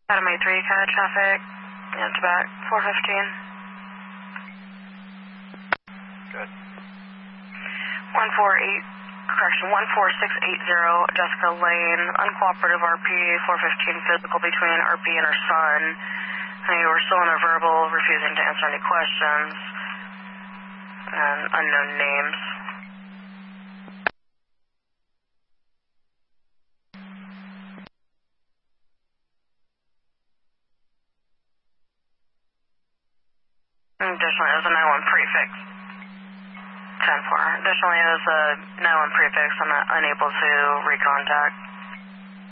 Adam 83, CAD traffic, to back, 415. Good. 14680 Jessica Lane, uncooperative RP, 415 physical between RP and her son. And you were still in a verbal, refusing to answer any questions, and unknown names. Additionally, there's a 911 prefix. 10-4. Additionally, there's a 911 prefix. I'm unable to recontact.